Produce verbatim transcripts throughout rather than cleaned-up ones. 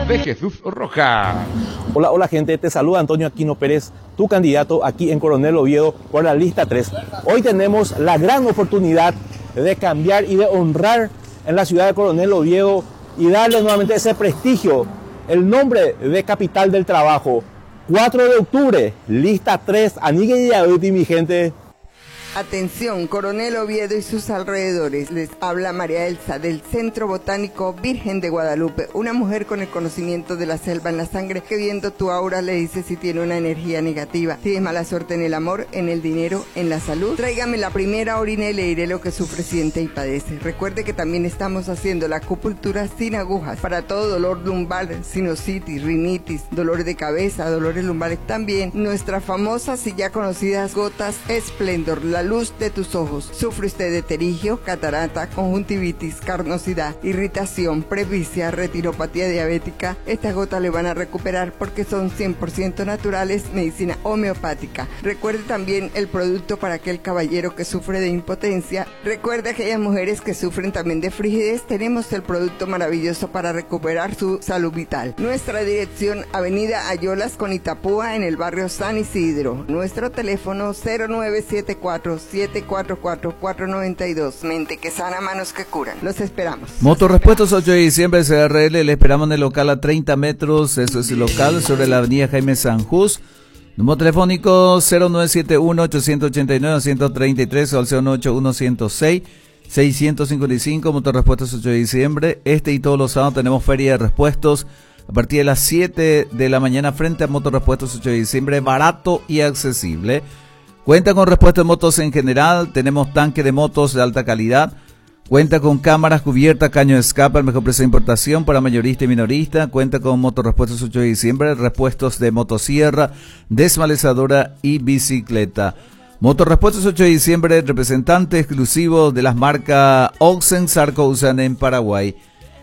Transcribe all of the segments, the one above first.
de Jesús Rojas. Hola, hola gente, te saluda Antonio Aquino Pérez, tu candidato aquí en Coronel Oviedo por la lista tres. Hoy tenemos la gran oportunidad de cambiar y de honrar en la ciudad de Coronel Oviedo y darle nuevamente ese prestigio, el nombre de capital del trabajo. cuatro de octubre, lista tres, Anigue y Abuti, mi gente. Atención, Coronel Oviedo y sus alrededores. Les habla María Elsa del Centro Botánico Virgen de Guadalupe, una mujer con el conocimiento de la selva en la sangre que viendo tu aura le dice si tiene una energía negativa, si es mala suerte en el amor, en el dinero, en la salud. Tráigame la primera orina y le diré lo que sufre, siente y padece. Recuerde que también estamos haciendo la acupuntura sin agujas para todo dolor lumbar, sinusitis, rinitis, dolor de cabeza, dolores lumbares. También nuestras famosas y ya conocidas gotas Esplendor, la luz de tus ojos. ¿Sufre usted de terigio, catarata, conjuntivitis, carnosidad, irritación, presbicia, retinopatía diabética? Estas gotas le van a recuperar porque son cien por ciento naturales, medicina homeopática. Recuerde también el producto para aquel caballero que sufre de impotencia. Recuerde a aquellas mujeres que sufren también de frigidez. Tenemos el producto maravilloso para recuperar su salud vital. Nuestra dirección, Avenida Ayolas con Itapúa, en el barrio San Isidro. Nuestro teléfono cero nueve siete cuatro, siete cuatro cuatro, cuatro nueve dos. Mente que sana, manos que curan. Los esperamos. Motorrepuestos ocho de diciembre, C R L, le esperamos en el local a treinta metros, eso es el local, sobre la avenida Jaime Sanjús. Número telefónico cero nueve siete uno, ocho ocho nueve, uno tres tres o al cero nueve ocho uno, cero seis, seis cinco cinco. Motorrepuestos ocho de diciembre, este y todos los sábados tenemos feria de repuestos a partir de las siete de la mañana frente a Motorrepuestos ocho de diciembre, barato y accesible. Cuenta con repuestos de motos en general, tenemos tanque de motos de alta calidad, cuenta con cámaras, cubierta, caño de escape, al mejor precio de importación para mayorista y minorista, cuenta con Motorrepuestos ocho de diciembre, repuestos de motosierra, desmalezadora y bicicleta. Motorrepuestos ocho de diciembre, representante exclusivo de las marcas Oxen, Sarco usan en Paraguay.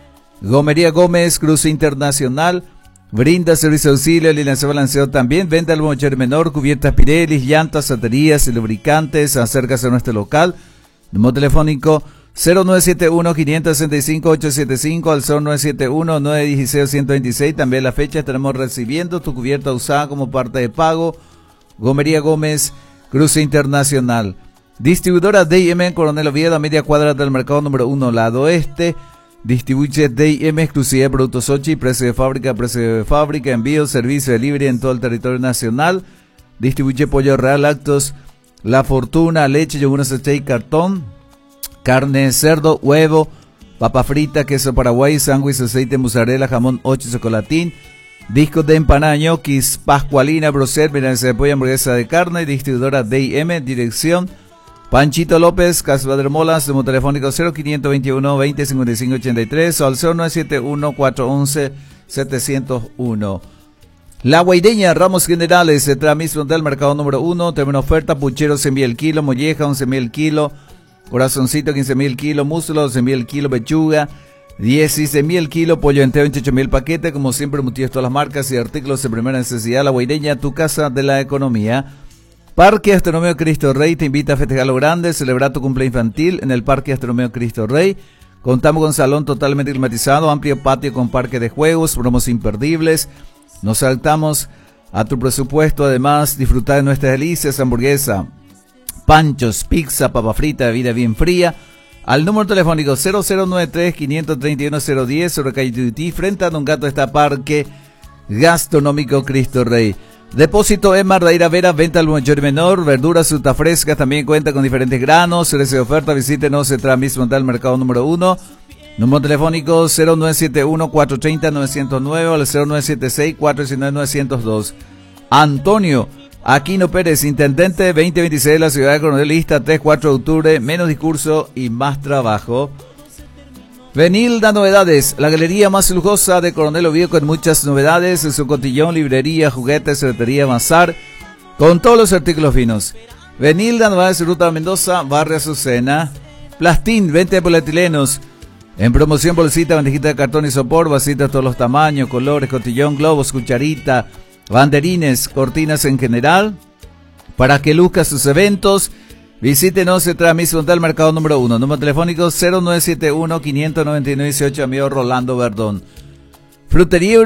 Gomería Gómez, Cruce Internacional, brinda servicio de auxilio, alineación balanceo también, vende al motor menor, cubiertas Pirelli, llantas, baterías y lubricantes. Acércase a nuestro local. Número telefónico cero nueve siete uno, cinco seis cinco, ocho siete cinco al cero nueve siete uno, nueve uno cero, uno dos seis. También la fecha estaremos recibiendo tu cubierta usada como parte de pago. Gomería Gómez, Cruce Internacional. Distribuidora D I M en Coronel Oviedo, a media cuadra del mercado número uno, lado este. Distribuye D I M, exclusividad de productos Ochi, precio de fábrica, precio de fábrica, envío, servicio de delivery en todo el territorio nacional. Distribuye pollo real, lácteos, La Fortuna, leche, yogures y cartón, carne de cerdo, huevo, papa frita, queso paraguay, sándwich, aceite, mozzarella, jamón, ocho, chocolatín, discos de empanada, ñoquis, pascualina, brocet, milanesa de pollo, hamburguesa de carne. Distribuidora D I M, dirección Panchito López, Casa de Molas, número telefónico cero quinientos veintiuno, veinte, cincuenta y cinco, ochenta y tres o al cero nueve siete uno, cuatro once, setecientos uno. La Guaireña, Ramos Generales, detrás mismo del mercado número uno, termina oferta, puchero cien mil el kilo, molleja once mil el kilo, corazoncito quince mil el kilo, muslo doce mil el kilo, pechuga dieciséis mil el kilo, pollo entero veintiocho mil el paquete, como siempre multillos todas las marcas y artículos de primera necesidad. La Guaireña, tu casa de la economía. Parque Astronómico Cristo Rey te invita a festejar lo grande, celebrar tu cumpleaños infantil en el Parque Astronómico Cristo Rey. Contamos con salón totalmente climatizado, amplio patio con parque de juegos, promos imperdibles. Nos saltamos a tu presupuesto, además disfrutar de nuestras delicias, hamburguesa, panchos, pizza, papa frita, bebida bien fría. Al número telefónico cero cero nueve tres, cinco tres uno, cero uno cero sobre calle Tutí, frente a Don Gato está Parque Gastronómico Cristo Rey. Depósito Emma Raira Vera, venta al mayor menor, verduras, frutas frescas, también cuenta con diferentes granos, series de oferta, visítenos en mismo del mercado número uno, número telefónico cero nueve siete uno, cuatro tres cero, nueve cero nueve o al cero nueve siete seis, cuatro uno nueve, nueve cero dos. Antonio Aquino Pérez, intendente veinte veintiséis de la ciudad de Coronel, lista tres cuatro de octubre, menos discurso y más trabajo. Venilda Novedades, la galería más lujosa de Coronel Oviedo con muchas novedades en su cotillón, librería, juguetes, ferretería, bazar, con todos los artículos finos. Venilda Novedades, Ruta Mendoza, Barrio Azucena. Plastín, venta de polietilenos. En promoción, bolsita, bandejita de cartón y sopor, vasitas de todos los tamaños, colores, cotillón, globos, cucharita, banderines, cortinas en general, para que luzca sus eventos. Visítenos detrás mismo del mercado número uno, número telefónico cero nueve siete uno, cinco nueve nueve, dieciocho, amigo Rolando Verdón. Frutería